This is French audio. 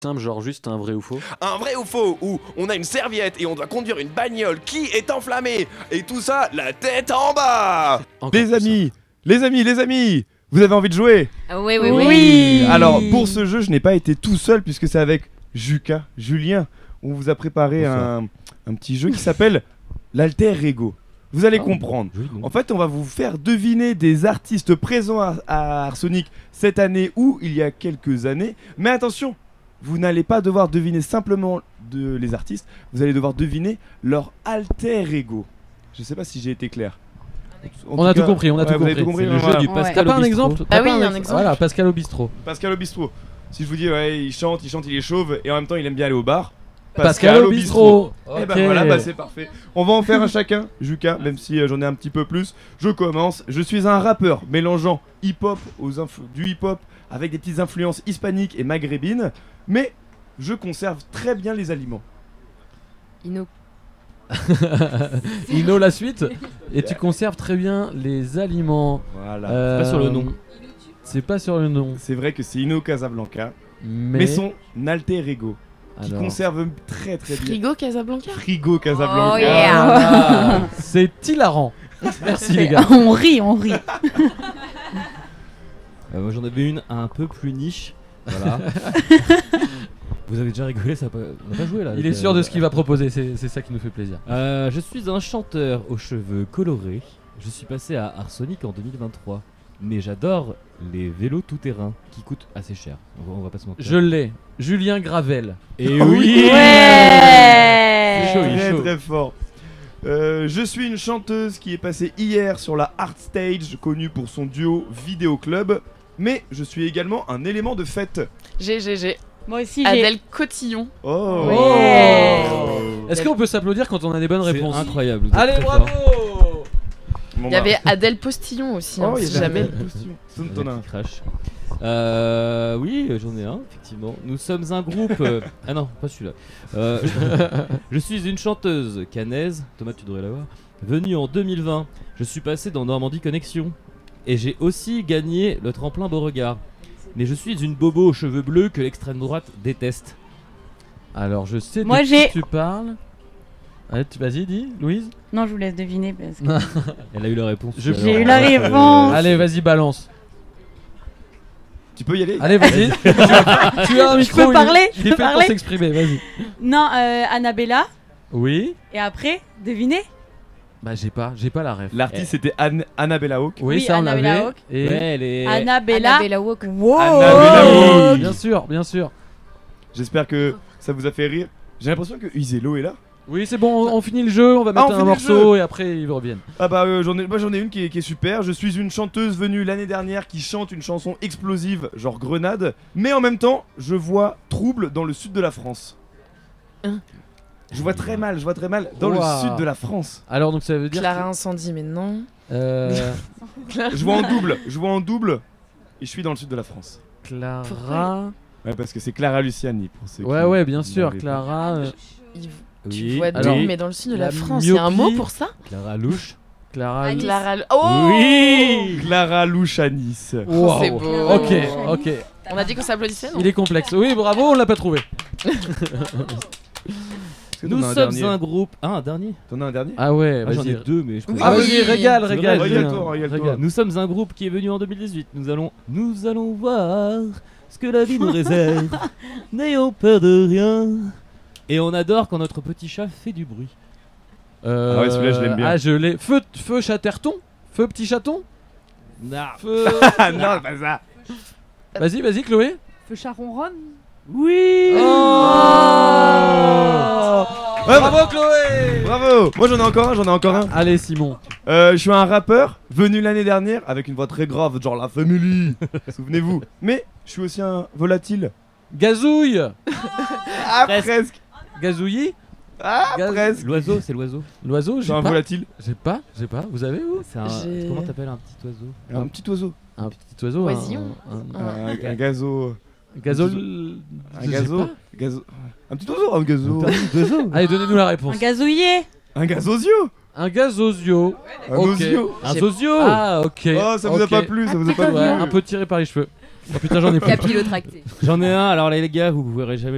Simple, genre juste un vrai ou faux. Un vrai ou faux, où on a une serviette et on doit conduire une bagnole qui est enflammée. Et tout ça, la tête en bas. Encore Les plus amis, les amis, vous avez envie de jouer? Oui. Alors pour ce jeu, je n'ai pas été tout seul puisque c'est avec Julien. On vous a préparé un petit jeu qui s'appelle l'alter ego. Vous allez comprendre. En fait, on va vous faire deviner des artistes présents à Arsonic cette année ou il y a quelques années. Mais attention, vous n'allez pas devoir deviner simplement les artistes, vous allez devoir deviner leur alter ego. Je sais pas si j'ai été clair. On a tout compris, on a tout vous avez compris. tout compris. C'est le Voilà. jeu du Ouais. Pascal T'as pas un au bistrot. exemple? Ah T'as oui, pas un exemple. Voilà, Pascal au bistrot. Pascal au bistrot. Si je vous dis, ouais, il chante, il est chauve et en même temps il aime bien aller au bar. Pascal au bistrot. Et bah voilà, bah c'est parfait. On va en faire un chacun, Juka, même si j'en ai un petit peu plus. Je commence. Je suis un rappeur mélangeant hip-hop du hip-hop avec des petites influences hispaniques et maghrébines, mais je conserve très bien les aliments. Ino. Ino la suite. Et tu conserves très bien les aliments. Voilà. Euh, pas sur le nom. C'est pas sur le nom. C'est vrai que c'est Ino Casablanca, Mais, mais son alter ego qui alors, conserve très très bien. Frigo Casablanca. Frigo Casablanca. Oh yeah. ah, c'est hilarant. Merci les gars. On rit, on rit. Moi j'en avais une un peu plus niche. Voilà. Vous avez déjà rigolé, ça on n'a pas joué là. Il est sûr de ce qu'il va proposer, c'est ça qui nous fait plaisir. Je suis un chanteur aux cheveux colorés. Je suis passé à Arsonic en 2023. Mais j'adore les vélos tout-terrain qui coûtent assez cher. On va pas se mentir. Je l'ai. Julien Gravel. Et Oh oui. Ouais. Il est chaud, il est Très chaud. très fort. Je suis une chanteuse qui est passée hier sur la Art Stage, connue pour son duo Vidéo Club. Mais je suis également un élément de fête. J'ai. Moi aussi, j'ai. Adèle Cotillon. Oh. Ouais. Est-ce qu'on peut s'applaudir quand on a des bonnes C'est réponses? incroyable. vous êtes Allez, très bravo. forts. Bon, Il y avait Adèle Postillon aussi, Oh, il si y avait jamais. un costume. T'en as un. Qui crache. Oui, j'en ai un, effectivement. Nous sommes un groupe. Ah non, pas celui-là. Je suis une chanteuse canaise. Thomas, tu devrais l'avoir. Venue en 2020. Je suis passé dans Normandie Connexion. Et j'ai aussi gagné le tremplin Beauregard. Mais je suis une bobo aux cheveux bleus que l'extrême droite déteste. Alors, je sais Moi, de j'ai- qui tu parles. Allez, vas-y, dis, Louise. Non, je vous laisse deviner parce que Elle a eu la réponse. Je- tout à j'ai l'heure. eu la réponse. Allez, vas-y, balance. Tu peux y aller? Allez, vas-y. Tu as un micro. peux parler, je Il est peux fait pour parler. s'exprimer, vas-y. Non, Annabella. Oui. Et après, devinez. Bah, j'ai pas la ref. L'artiste c'était Annabella Hawk. Oui, Oui, ça on Annabella avait. Hawk. Et Ouais, elle est. Annabella. Annabella Walk. Wow. Annabella Hawk. bien sûr, bien sûr. J'espère que ça vous a fait rire. J'ai l'impression que Isello est là. Oui, c'est bon, on finit le jeu, on va mettre on un finit le morceau et après ils reviennent. Ah bah j'en ai une qui est super. Je suis une chanteuse venue l'année dernière qui chante une chanson explosive genre grenade, mais en même temps je vois trouble dans le sud de la France. Je vois très mal dans Ouah. le sud de la France. Alors donc ça veut dire Clara Incendie, mais non. Je vois en double et je suis dans le sud de la France. Clara. Ouais parce que c'est Clara Luciani pour ceux Ouais qui ouais, bien sûr, n'avaient pas. Clara. Tu Oui. vois Alors, d'où, mais dans le sud de la la France. Il y a un mot myopie. pour ça? Clara Louche. Clara. Clara. Oh Oui, Clara Luchanis. Wow. c'est beau. Ok. On a dit qu'on s'applaudissait, non? Il est complexe. Oui, bravo, on l'a pas trouvé. Est-ce que Nous t'en as un sommes dernier un groupe. Ah, un dernier. T'en as un dernier? Ah ouais, J'en ai vas-y. deux, mais je peux Ah Oui. vas-y, régale, C'est régale. vrai, Julien. régale-toi, régale-toi. Régale. Nous sommes un groupe qui est venu en 2018. Nous allons voir ce que la vie nous réserve. N'ayons peur de rien. Et on adore quand notre petit chat fait du bruit. Ah ouais, celui-là, je l'aime bien. Ah, je l'ai. Feu chatterton. Feu petit chaton. Feu. Ah non, pas ça. Vas-y, Chloé. Feu charonronne. Oui. Oh. Ouais, Bravo Chloé. Bravo. Moi j'en ai encore un. Allez Simon. Je suis un rappeur venu l'année dernière avec une voix très grave, genre la family. Souvenez-vous. Mais je suis aussi un volatile. Gazouille. Ah Presque. presque. Gazouillis. Ah Gaz- presque. L'oiseau, c'est l'oisezo. L'oiseau, Je suis j'ai un pas. volatile. J'ai pas. Vous avez vous? C'est un. J'ai- Comment t'appelles un petit oiseau? Un petit oiseau. Un petit oiseau. Oisillon. Un gazo. Gazole. Un gazo. Gazo. Un petit oiseau. Un gazo. Allez, donnez-nous la réponse. Un gazouillet. Un gazosio. Un gazosio. Un Ok. osio. Un J'ai- zosio. Ah ok. Oh, ça vous a Ok. pas plu, ça vous a pas plu. Ouais, un peu tiré par les cheveux. Oh putain, j'en ai plus. Capillotracté. J'en ai un. Alors là, les gars, vous verrez jamais